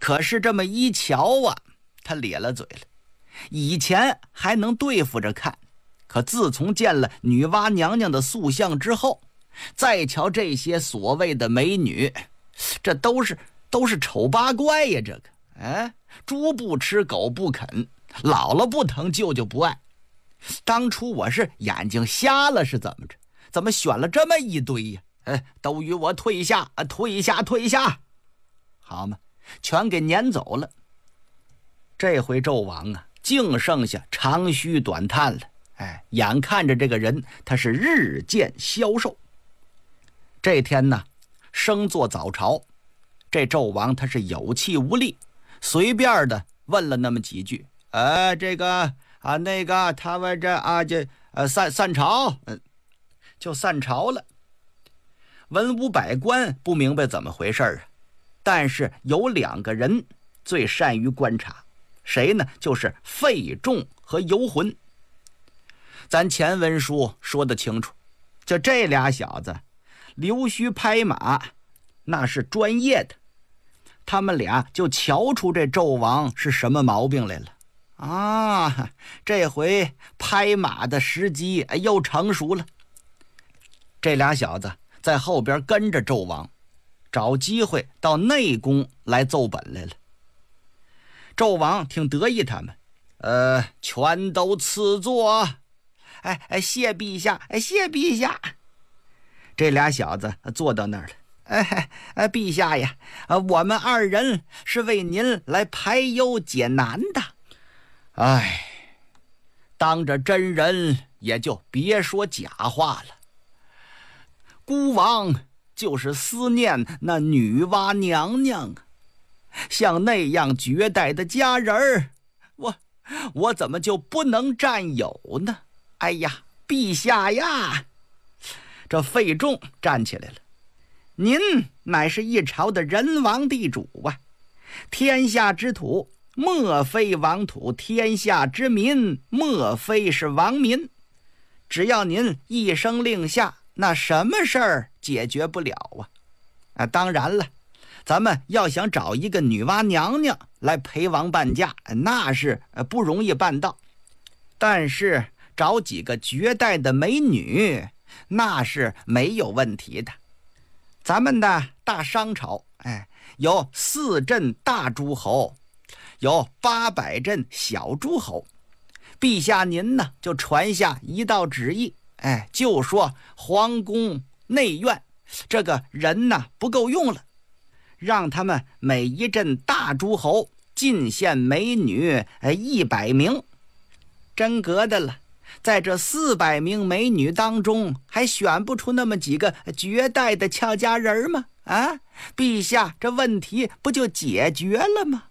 可是这么一瞧啊，他咧了嘴了。以前还能对付着看，可自从见了女娲娘娘的塑像之后，再瞧这些所谓的美女，这都是丑八怪呀！这个，猪不吃狗不啃，姥姥不疼舅舅不爱。当初我是眼睛瞎了是怎么着？怎么选了这么一堆呀？都与我退下，退下！好嘛，全给撵走了。这回纣王啊，净剩下长吁短叹了。眼看着这个人他是日渐消瘦。这天呢，升做早朝，这纣王他是有气无力，随便的问了那么几句，这个啊那个，他们这散朝，就散朝了。文武百官不明白怎么回事啊，但是有2个人最善于观察，谁呢？就是费仲和游魂。咱前文书说得清楚，就这俩小子溜须拍马那是专业的，他们俩就瞧出这纣王是什么毛病来了啊！这回拍马的时机又成熟了。这俩小子在后边跟着纣王，找机会到内宫来奏本来了。纣王挺得意他们，全都赐座。谢陛下，谢陛下。这俩小子坐到那儿了。陛下呀，我们2人是为您来排忧解难的。当着真人也就别说假话了。孤王就是思念那女娲娘娘啊，像那样绝代的佳人儿，我怎么就不能占有呢？哎呀，陛下呀！这费仲站起来了，您乃是一朝的人王地主啊，天下之土莫非王土，天下之民莫非是王民。只要您一声令下，那什么事儿解决不了啊？当然了，咱们要想找一个女娲娘娘来陪王伴驾，那是不容易办到。但是找几个绝代的美女，那是没有问题的。咱们的大商朝，有4镇大诸侯，有800镇小诸侯。陛下您呢，就传下一道旨意，就说皇宫内院这个人呢不够用了，让他们每一镇大诸侯进献美女100名。真格的了，在这400名美女当中，还选不出那么几个绝代的俏佳人吗？陛下，这问题不就解决了吗？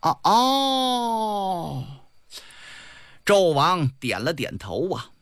纣王点了点头啊，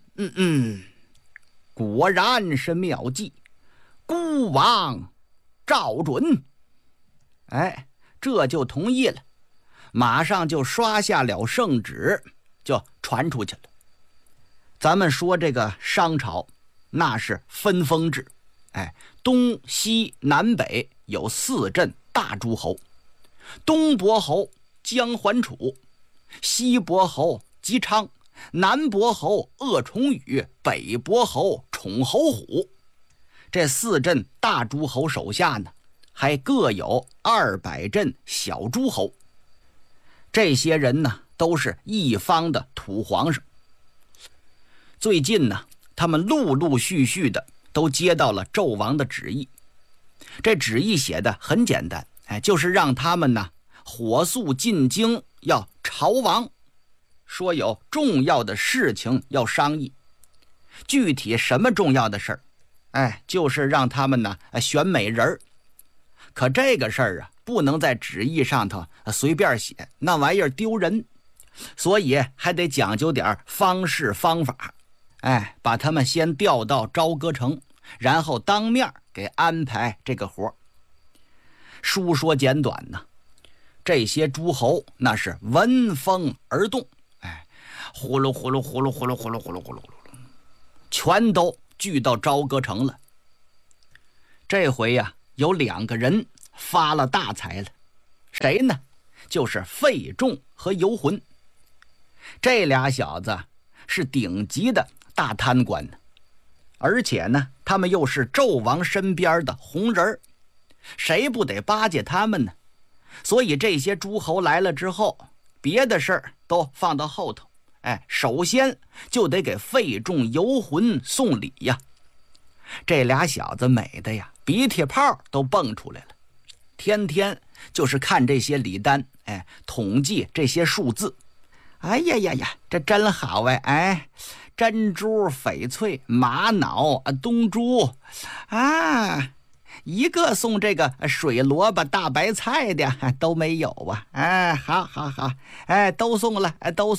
果然是妙计，孤王照准。这就同意了，马上就刷下了圣旨，就传出去了。咱们说这个商朝，那是分封制，东西南北有4镇大诸侯，东伯侯姜桓楚，西伯侯姬昌，南伯侯鄂崇禹，北伯侯宠侯虎。这4镇大诸侯手下呢，还各有200镇小诸侯。这些人呢，都是一方的土皇上。最近呢，他们陆陆续续的都接到了纣王的旨意。这旨意写的很简单，就是让他们呢火速进京要朝王，说有重要的事情要商议。具体什么重要的事儿？就是让他们呢选美人儿。可这个事儿啊，不能在旨意上头随便写，那玩意儿丢人，所以还得讲究点方式方法。把他们先调到朝歌城，然后当面给安排这个活。书说简短呢，这些诸侯那是闻风而动，呼噜呼噜呼噜呼噜呼噜呼噜呼噜，全都聚到朝歌城了。这回呀，有2个人发了大财了，谁呢？ 就是费仲和游魂。这俩小子是顶级的大贪官呢，而且呢，他们又是纣王身边的红人儿，谁不得巴结他们呢？所以这些诸侯来了之后，别的事儿都放到后头，首先就得给费仲、游魂送礼呀。这俩小子美的呀，鼻涕泡都蹦出来了，天天就是看这些礼单，统计这些数字。哎呀呀呀，这真好珍珠、翡翠、玛瑙、东珠啊，一个送这个水萝卜、大白菜的都没有啊！好，都送了。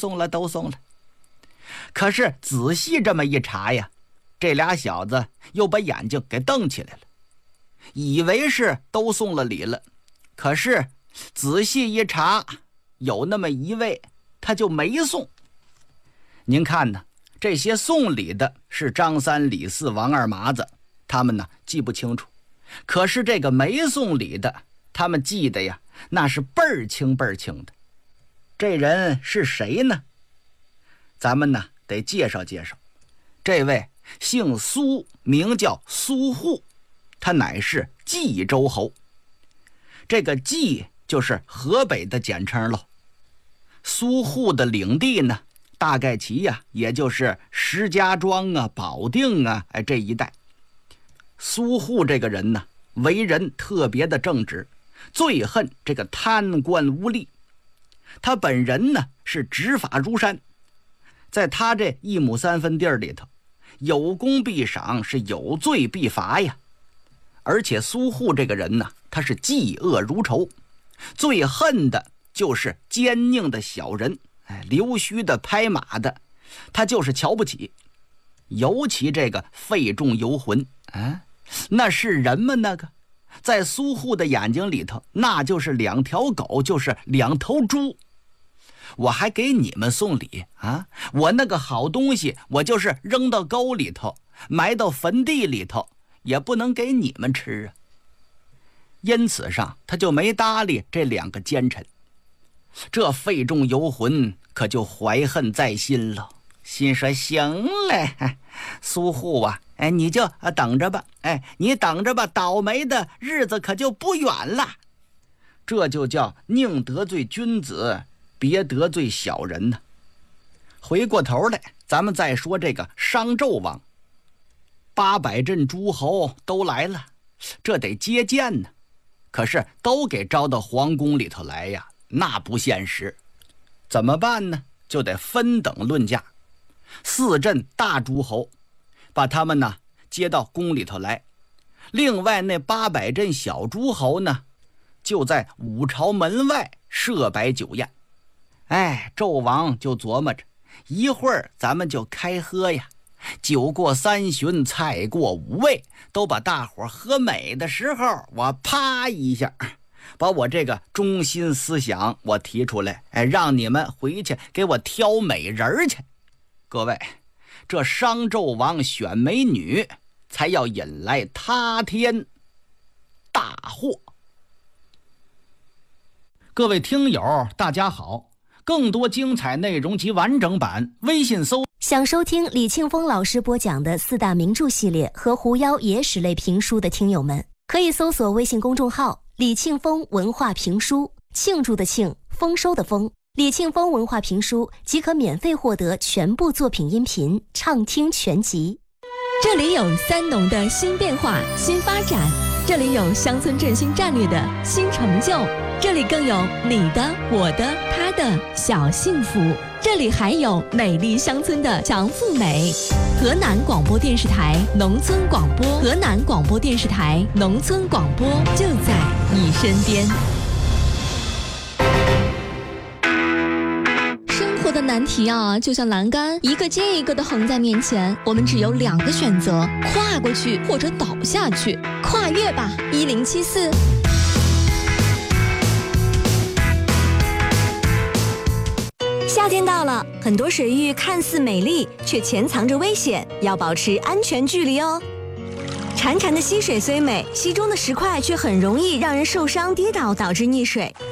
可是仔细这么一查呀，这俩小子又把眼睛给瞪起来了，以为是都送了礼了，可是仔细一查，有那么一位他就没送。您看呢，这些送礼的是张三、李四、王二麻子，他们呢记不清楚，可是这个没送礼的，他们记得呀，那是倍儿清的。这人是谁呢？咱们呢得介绍介绍。这位姓苏，名叫苏护，他乃是冀州侯。这个冀就是河北的简称喽。苏护的领地呢，大概其呀，也就是石家庄啊、保定啊，这一带。苏护这个人呢，为人特别的正直，最恨这个贪官污吏。他本人呢是执法如山，在他这1亩3分地里头，有功必赏，是有罪必罚呀。而且苏护这个人呢，他是嫉恶如仇，最恨的就是奸佞的小人，溜须的、拍马的，他就是瞧不起。尤其这个费仲、游魂，那是人吗？那个在苏护的眼睛里头，那就是2条狗，就是2头猪。我还给你们送礼啊！我那个好东西，我就是扔到沟里头，埋到坟地里头，也不能给你们吃啊。因此上，他就没搭理这2个奸臣。这费仲、游魂可就怀恨在心了，心说行嘞，苏护啊，你就等着吧，你等着吧，倒霉的日子可就不远了。这就叫宁得罪君子，别得罪小人呢。回过头来，咱们再说这个商纣王，800镇诸侯都来了，这得接见呢。可是都给招到皇宫里头来呀，那不现实。怎么办呢？就得分等论价。4镇大诸侯把他们呢接到宫里头来，另外那800镇小诸侯呢，就在五朝门外设摆酒宴。纣王就琢磨着，一会儿咱们就开喝呀，酒过3巡，菜过5味，都把大伙喝美的时候，我啪一下把我这个中心思想我提出来，让你们回去给我挑美人去。各位，这商纣王选美女，才要引来他天大祸。各位听友大家好，更多精彩内容及完整版，微信搜。 想收听李庆峰老师播讲的4大名著系列和狐妖野史类评书的听友们，可以搜索微信公众号李庆峰文化评书，庆祝的庆，丰收的丰，李庆峰文化评书即可免费获得全部作品音频，畅听全集。 这里有三农的新变化、新发展，这里有乡村振兴战略的新成就，这里更有你的、我的、他的小幸福，这里还有美丽乡村的强富美。河南广播电视台农村广播，河南广播电视台农村广播就在你身边。生活的难题啊，就像栏杆，一个接一个的横在面前，我们只有2个选择：跨过去或者倒下去。跨越吧，1074。 夏天到了，很多水域看似美丽，却潜藏着危险，要保持安全距离哦。潺潺的溪水虽美，溪中的石块却很容易让人受伤跌倒，导致溺水。